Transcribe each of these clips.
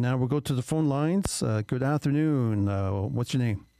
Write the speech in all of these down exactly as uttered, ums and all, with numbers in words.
And now we'll go to the phone lines. Uh, good afternoon. Uh, what's your name?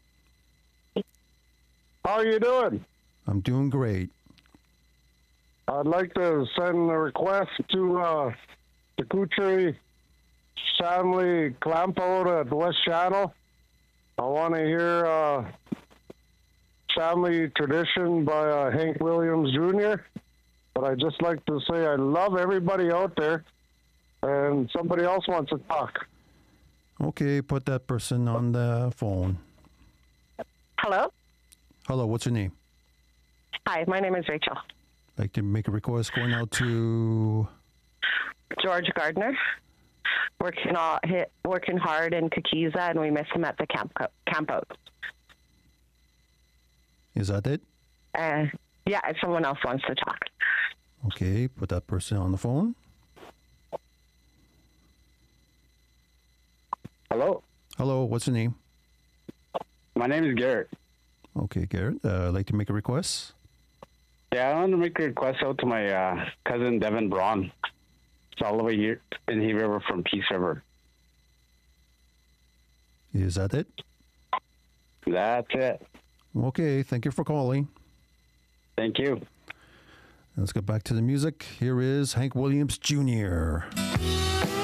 How are you doing? I'm doing great. I'd like to send a request to uh, the Kucheri family campout at West Channel. I want to hear uh, Family Tradition by uh, Hank Williams Junior But I'd just like to say I love everybody out there, and somebody else wants to talk. Okay, put that person on the phone. Hello? Hello, what's your name? Hi, my name is Rachel. Like to make a request going out to... George Gardner. Working all, hit, working hard in Kakiza, and we miss him at the camp camp out. Is that it? Uh, yeah, if someone else wants to talk. Okay, put that person on the phone. Hello? Hello, what's your name? My name is Garrett. Okay, Garrett. Uh, I'd like to make a request. Yeah, I want to make a request out to my uh, cousin Devin Braun. It's all the way here in Hay River from Peace River. Is that it? That's it. Okay, thank you for calling. Thank you. Let's get back to the music. Here is Hank Williams Junior